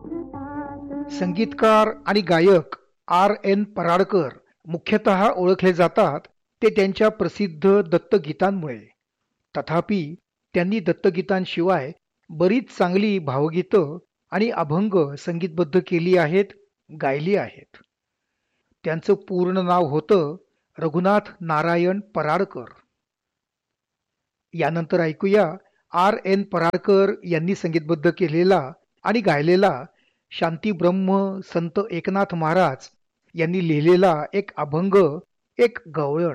संगीतकार आणि गायक R.N. पराडकर मुख्यतः ओळखले जातात ते त्यांच्या प्रसिद्ध दत्तगीतांमुळे. तथापि त्यांनी दत्तगीतांशिवाय बरीच चांगली भावगीतं आणि अभंग संगीतबद्ध केली आहेत, गायली आहेत. त्यांचं पूर्ण नाव होतं रघुनाथ नारायण पराडकर. यानंतर ऐकूया R.N. पराडकर यांनी संगीतबद्ध केलेला आणि गायलेला शांतीब्रह्म संत एकनाथ महाराज यांनी लिहिलेला एक अभंग, एक गवळण.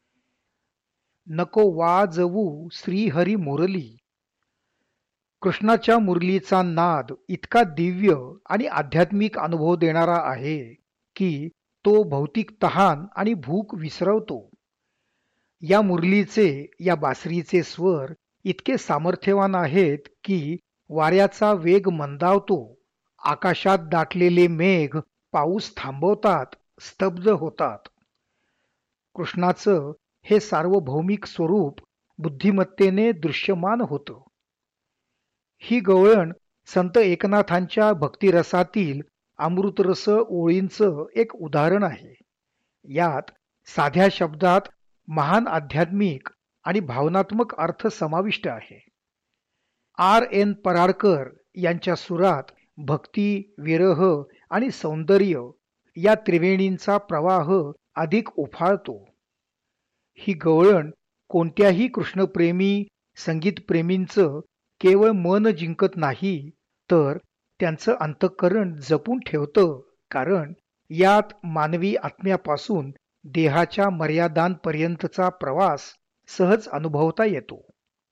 नको वाजवू श्रीहरी मुरली. कृष्णाच्या मुरलीचा नाद इतका दिव्य आणि आध्यात्मिक अनुभव देणारा आहे की तो भौतिक तहान आणि भूक विसरवतो. या मुरलीचे, या बासरीचे स्वर इतके सामर्थ्यवान आहेत की वाऱ्याचा वेग मंदावतो, आकाशात दाटलेले मेघ पाऊस थांबवतात, स्तब्ध होतात. कृष्णाचं हे सार्वभौमिक स्वरूप बुद्धिमत्तेने दृश्यमान होतं. ही गवळण संत एकनाथांच्या भक्तिरसातील अमृतरस ओळींचं एक उदाहरण आहे. यात साध्या शब्दात महान आध्यात्मिक आणि भावनात्मक अर्थ समाविष्ट आहे. R.N. पराडकर यांच्या सुरात भक्ती, विरह आणि सौंदर्य या त्रिवेणींचा प्रवाह अधिक उफाळतो. ही गवळण कोणत्याही कृष्णप्रेमी संगीतप्रेमींचं केवळ मन जिंकत नाही, तर त्यांचं अंतःकरण जपून ठेवतं, कारण यात मानवी आत्म्यापासून देहाच्या मर्यादांपर्यंतचा प्रवास सहज अनुभवता येतो.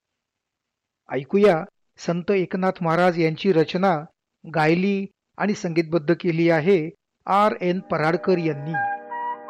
ऐकूया संत एकनाथ महाराज यांची रचना गायली आणि संगीतबद्ध केली आहे R.N. पराडकर यांनी.